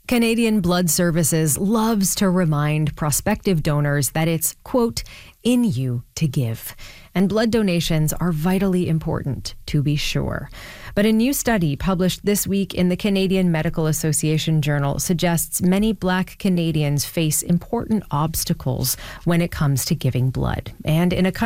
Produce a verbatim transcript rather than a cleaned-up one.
Canadian Blood Services loves to remind prospective donors that it's, quote, in you to give. And blood donations are vitally important, to be sure. But a new study published this week in the Canadian Medical Association Journal suggests many Black Canadians face important obstacles when it comes to giving blood. And in a